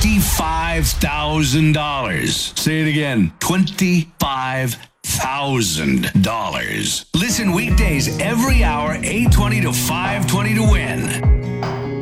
$25,000. Say it again. $25,000. Listen weekdays every hour, 8:20 to 5:20 to win.